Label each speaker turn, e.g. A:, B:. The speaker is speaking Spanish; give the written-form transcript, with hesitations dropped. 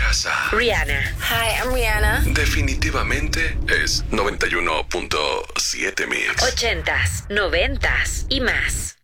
A: casa.
B: Rihanna.
C: Hi, I'm Rihanna.
A: Definitivamente es 91.7 Mix.
B: 80s, 90s y más.